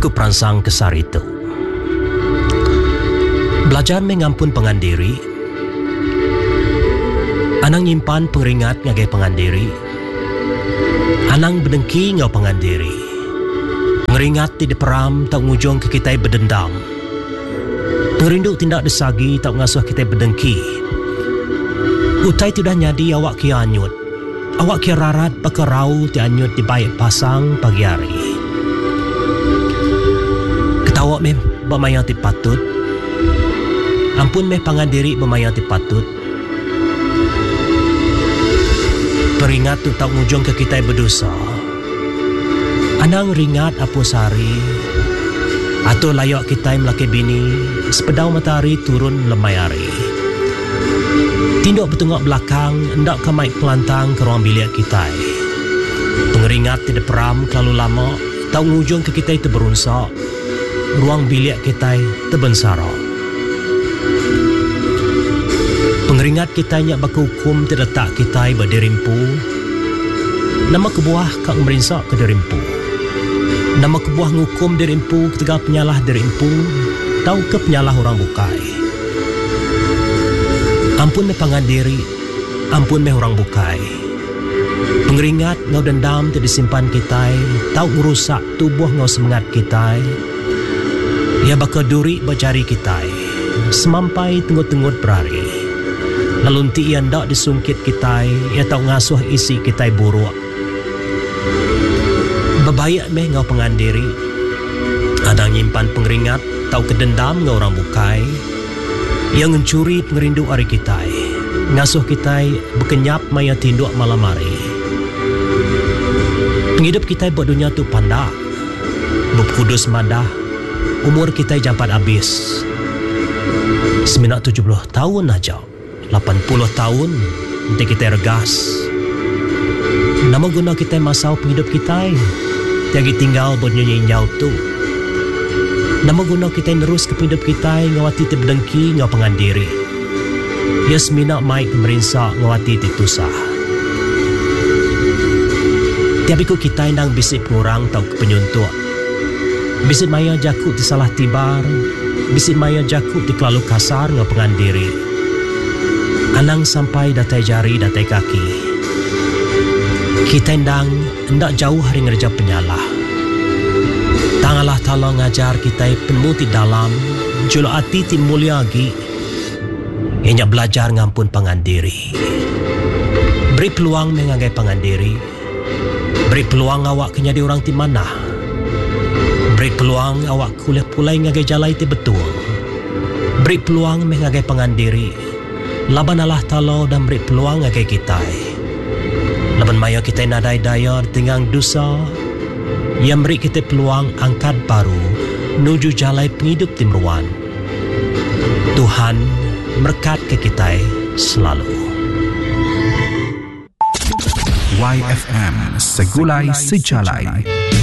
Aku perangsang kesar itu. Belajar mengampun pengandiri. Anang nyimpan pengeringat ngagai pengandiri. Anang berdengki ngau pengandiri. Ngeringat tidak peram tak ngujung ke kita berdendam. Perindu tindak desagi tak ngasuh kita berdengki. Utai tidak nyadi awak kia anyut. Awak kia rarat pakarau ti anyut di baik pasang pagi hari. Ketawa meh bermayang ti patut. Ampun meh pangandiri bermayang ti patut. Peringat tu tak ngujung ke kita berdosa. Anang ringat apa sari. Atau layak kita melaki bini. Sepedau matahari turun lemai hari. Tinduk bertengok belakang, hendak kamai pelantang ke ruang bilik kita. Pengeringat tidak peram terlalu lama, tak ngujung ke kita itu berunsak. Ruang bilik kita terbensarak. Pengeringat kita nyak baka hukum tidak tak kita berdirimpu. Nama kebuah kak merinsak ke dirimpu. Nama kebuah ngukum dirimpu ketika penyalah dirimpu, tahu ke penyalah orang bukai. Ampun meh pangandiri, ampun meh orang bukai. Pengeringat ngau dendam tidak disimpan kita, tahu merusak tubuh ngau semangat kita. Ia bakal duri berjari kita, semampai tenggut-tenggut berari. Lalu nanti ia ndak disungkit kita, ia tahu ngasuh isi kita buruk. Bebayak meh ngau pengandiri, ada nyimpan pengeringat, tahu kedendam ngau orang bukai. Yang mencuri pengerindu hari kita, ngasuh kita berkenyap maya tinduk malam hari. Penghidup kita buat dunia tu pandak, berkudus madah, umur kita jampat habis. Seminat 70 tahun aja, 80 tahun, nanti kita regas. Nama guna kita masau penghidup kita, tiagi tinggal bernyanyi nyau tu. Nama guna kita nerus ke hidup kita ngawati tibdengki ngaw pengandiri. Yes mina mai pemerintah ngawati titusah. Tiabiku kita nang bisik pengurang tau ke penyuntuk. Bisik maya jakut di salah tibar. Bisik maya jakut di kelalu kasar ngaw pengandiri. Anang sampai datai jari datai kaki. Kita ndang hendak jauh hari ngerja penyalah. Tangalah tolong ngajar kita penuh di dalam julu hati ti mulia lagi. Ianya belajar ngampun pangandiri. Beri peluang mengagai pangandiri. Beri peluang awak kenyadi orang ti mana. Beri peluang awak kuliah pulai ngagai jalai ti betul. Beri peluang mengagai pangandiri. Laban Allah talo dan beri peluang ngagai kita. Laban maya kita nadai daya tinggang dosa. Yang beri kita peluang angkat baru menuju jalai penghidup timruan. Tuhan berkat ke kita selalu. YFM Segulai Sejalai.